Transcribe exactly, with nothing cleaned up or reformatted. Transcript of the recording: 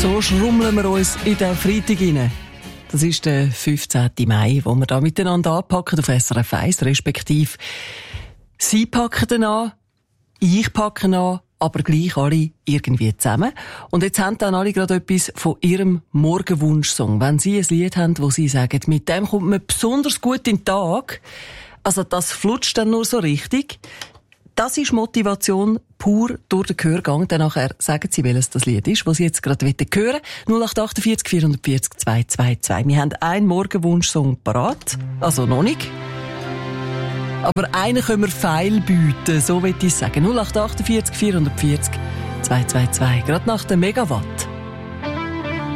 So schrummeln wir uns in den Freitag rein. Das ist der fünfzehnten Mai, wo wir da miteinander anpacken auf S R F eins, respektive Sie packen den an, ich packe an, aber gleich alle irgendwie zusammen. Und jetzt haben dann alle gerade etwas von ihrem Morgenwunschsong. Wenn Sie ein Lied haben, wo Sie sagen, mit dem kommt man besonders gut in den Tag, also das flutscht dann nur so richtig. Das ist Motivation pur durch den Gehörgang. Dann nachher sagen Sie, welches das Lied ist, was Sie jetzt gerade hören wollen. null acht acht vier vier vier vier zwei zwei zwei. Wir haben einen Morgenwunsch-Song parat. Also noch nicht. Aber einen können wir feilbieten, so will ich sagen. null acht acht vier vier vier vier zwei zwei zwei. Gerade nach dem Megawatt.